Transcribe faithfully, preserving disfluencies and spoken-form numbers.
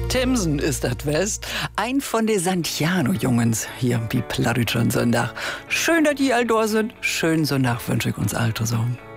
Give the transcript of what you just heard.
Timsen ist das West. Ein von den Santiano-Jungens hier wie Plattdeutsch Sonntag. Schön, dass die all da sind. Schönen Sonntag wünsche ich uns allen so.